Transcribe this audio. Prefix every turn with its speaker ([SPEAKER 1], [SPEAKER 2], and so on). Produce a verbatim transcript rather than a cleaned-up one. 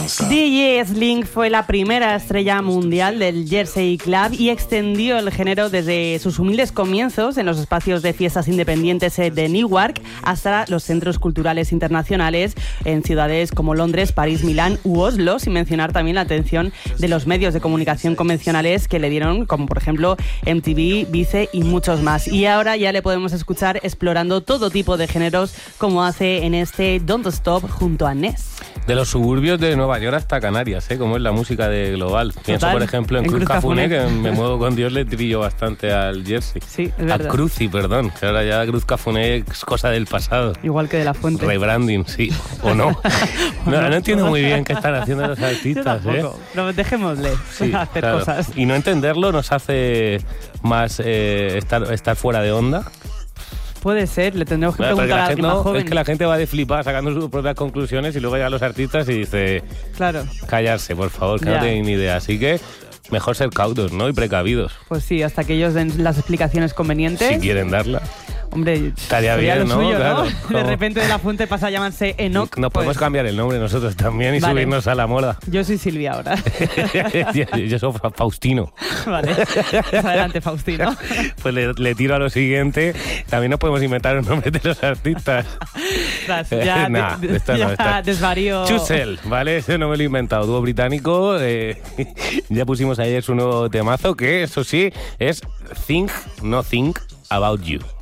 [SPEAKER 1] D J Slink fue la primera estrella mundial del Jersey Club y extendió el género desde sus humildes comienzos en los espacios de fiestas independientes de Newark hasta los centros culturales internacionales en ciudades como Londres, París, Milán u Oslo, sin mencionar también la atención de los medios de comunicación convencionales que le dieron, como por ejemplo M T V, Vice y muchos más. Y ahora ya le podemos escuchar explorando todo tipo de géneros, como hace en este Don't Stop junto a Ness.
[SPEAKER 2] De los suburbios de Nueva York hasta Canarias, ¿eh? Como es la música de Global.
[SPEAKER 1] Total.
[SPEAKER 2] Pienso, por ejemplo, en, en Cruz Cafuné, que me muevo con Dios, le trillo bastante al Jersey.
[SPEAKER 1] Sí, es verdad.
[SPEAKER 2] A Cruci, perdón, que ahora ya Cruz Cafuné es cosa del pasado.
[SPEAKER 1] Igual que de la Fuente.
[SPEAKER 2] Rebranding, sí, o no. no, no entiendo muy bien qué están haciendo los artistas,
[SPEAKER 1] Yo
[SPEAKER 2] ¿eh?
[SPEAKER 1] No, dejémosle
[SPEAKER 2] Sí,
[SPEAKER 1] hacer
[SPEAKER 2] claro.
[SPEAKER 1] cosas.
[SPEAKER 2] Y no entenderlo nos hace más eh, estar, estar fuera de onda.
[SPEAKER 1] Puede ser, le tendremos que
[SPEAKER 2] Bueno,
[SPEAKER 1] preguntar
[SPEAKER 2] la
[SPEAKER 1] a
[SPEAKER 2] gente,
[SPEAKER 1] alguien más
[SPEAKER 2] no,
[SPEAKER 1] joven.
[SPEAKER 2] es que la gente va de flipada sacando sus propias conclusiones y luego llegan los artistas y dice,
[SPEAKER 1] claro,
[SPEAKER 2] callarse, por favor, que
[SPEAKER 1] Ya.
[SPEAKER 2] no tienen ni idea. Así que mejor ser cautos, ¿no? Y precavidos,
[SPEAKER 1] pues sí, hasta que ellos den las explicaciones convenientes.
[SPEAKER 2] si quieren darla.
[SPEAKER 1] Hombre,
[SPEAKER 2] Estaría
[SPEAKER 1] sería
[SPEAKER 2] bien,
[SPEAKER 1] lo
[SPEAKER 2] ¿no?
[SPEAKER 1] suyo,
[SPEAKER 2] Claro.
[SPEAKER 1] De repente de la Fuente pasa a llamarse Enoch.
[SPEAKER 2] Nos podemos
[SPEAKER 1] pues,
[SPEAKER 2] cambiar el nombre nosotros también y
[SPEAKER 1] Vale.
[SPEAKER 2] subirnos a la moda.
[SPEAKER 1] Yo soy Silvia ahora.
[SPEAKER 2] yo, yo soy Faustino.
[SPEAKER 1] Vale, pues adelante, Faustino.
[SPEAKER 2] Pues le, le tiro a lo siguiente. También nos podemos inventar un nombre de los artistas.
[SPEAKER 1] Tras, ya
[SPEAKER 2] Nah,
[SPEAKER 1] de-
[SPEAKER 2] esto no,
[SPEAKER 1] ya
[SPEAKER 2] esto-
[SPEAKER 1] desvarío.
[SPEAKER 2] Chusel, ¿vale? Ese no me lo he inventado. Dúo británico. Eh, ya pusimos ayer su nuevo temazo, que eso sí, es Think, No Think About You.